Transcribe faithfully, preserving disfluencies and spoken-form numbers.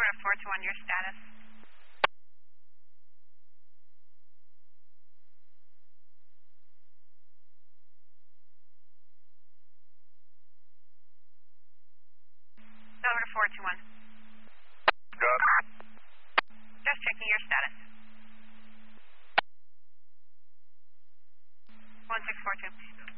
to four two one, your status. Over to four two one. Got it. Just checking your status. one six four two.